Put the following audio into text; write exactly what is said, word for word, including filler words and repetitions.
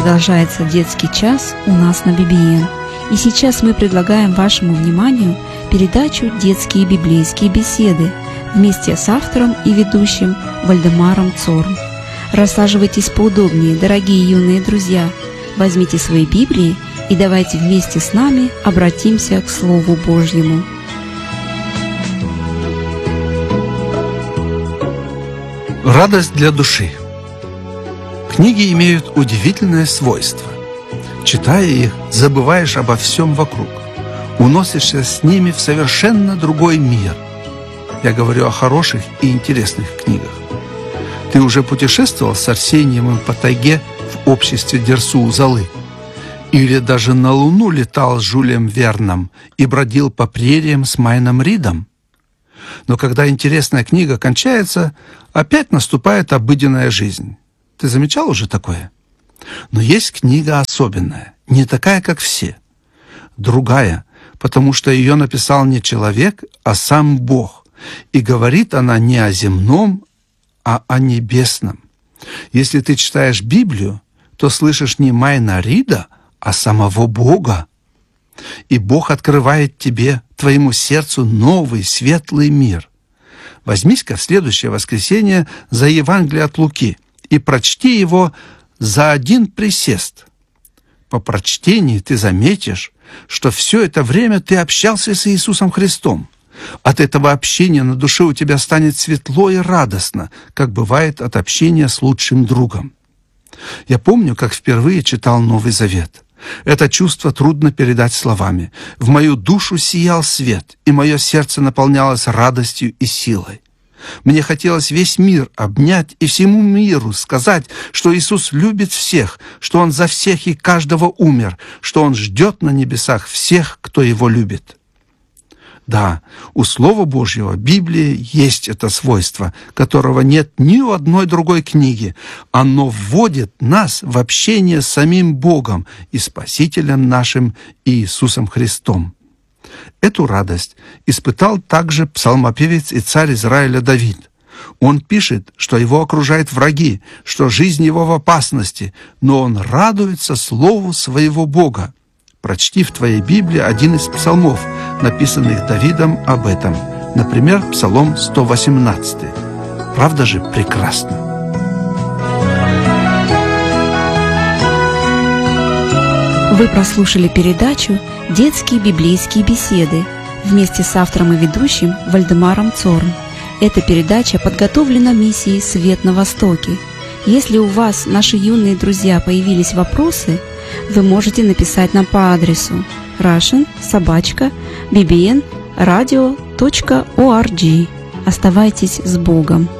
Продолжается детский час у нас на би би эн. И сейчас мы предлагаем вашему вниманию передачу «Детские библейские беседы» вместе с автором и ведущим Вальдемаром Цорн. Рассаживайтесь поудобнее, дорогие юные друзья. Возьмите свои Библии и давайте вместе с нами обратимся к Слову Божьему. Радость для души. Книги имеют удивительное свойство. Читая их, забываешь обо всем вокруг. Уносишься с ними в совершенно другой мир. Я говорю о хороших и интересных книгах. Ты уже путешествовал с Арсением по тайге в обществе Дерсу-Узалы? Или даже на Луну летал с Жюлем Верном и бродил по прериям с Майном Ридом? Но когда интересная книга кончается, опять наступает обыденная жизнь. Ты замечал уже такое? Но есть книга особенная, не такая, как все. Другая, потому что ее написал не человек, а сам Бог. И говорит она не о земном, а о небесном. Если ты читаешь Библию, то слышишь не Майна Рида, а самого Бога. И Бог открывает тебе, твоему сердцу, новый светлый мир. Возьмись-ка в следующее воскресенье за Евангелие от Луки и прочти его за один присест. По прочтении ты заметишь, что все это время ты общался с Иисусом Христом. От этого общения на душе у тебя станет светло и радостно, как бывает от общения с лучшим другом. Я помню, как впервые читал Новый Завет. Это чувство трудно передать словами. В мою душу сиял свет, и мое сердце наполнялось радостью и силой. Мне хотелось весь мир обнять и всему миру сказать, что Иисус любит всех, что Он за всех и каждого умер, что Он ждет на небесах всех, кто Его любит. Да, у Слова Божьего, Библии, есть это свойство, которого нет ни у одной другой книги. Оно вводит нас в общение с самим Богом и Спасителем нашим Иисусом Христом. Эту радость испытал также псалмопевец и царь Израиля Давид. Он пишет, что его окружают враги, что жизнь его в опасности, но он радуется слову своего Бога. Прочти в твоей Библии один из псалмов, написанных Давидом об этом. Например, Псалом сто восемнадцатый. Правда же прекрасно? Вы прослушали передачу «Детские библейские беседы» вместе с автором и ведущим Вальдемаром Цорн. Эта передача подготовлена миссией «Свет на Востоке». Если у вас, наши юные друзья, появились вопросы, вы можете написать нам по адресу russian собака би би эн радио точка орг. Оставайтесь с Богом.